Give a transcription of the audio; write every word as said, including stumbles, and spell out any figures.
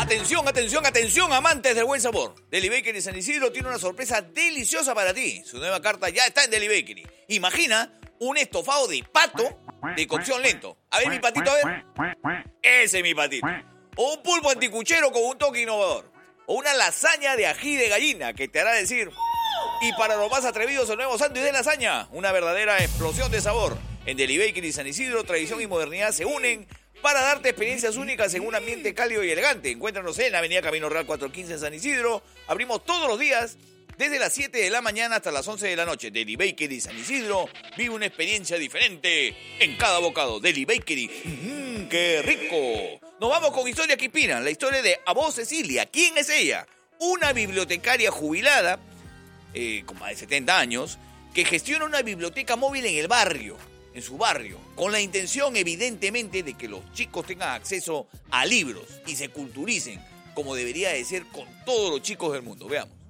Atención, atención, atención, amantes del buen sabor. Deli Bakery San Isidro tiene una sorpresa deliciosa para ti. Su nueva carta ya está en Deli Bakery. Imagina un estofado de pato de cocción lento. A ver mi patito, a ver. Ese es mi patito. O un pulpo anticuchero con un toque innovador. O una lasaña de ají de gallina que te hará decir... Y para los más atrevidos, el nuevo sándwich de lasaña. Una verdadera explosión de sabor. En Deli Bakery San Isidro, tradición y modernidad se unen para darte experiencias únicas en un ambiente cálido y elegante. Encuéntranos en la avenida Camino Real cuatrocientos quince en San Isidro. Abrimos todos los días desde las siete de la mañana hasta las once de la noche. Deli Bakery San Isidro vive una experiencia diferente en cada bocado. Deli Bakery, mmm, ¡qué rico! Nos vamos con Historia que Inspira, la historia de Abó Cecilia. ¿Quién es ella? Una bibliotecaria jubilada, eh, con más de setenta años, que gestiona una biblioteca móvil en el barrio, en su barrio, con la intención evidentemente de que los chicos tengan acceso a libros y se culturicen como debería de ser con todos los chicos del mundo. Veamos.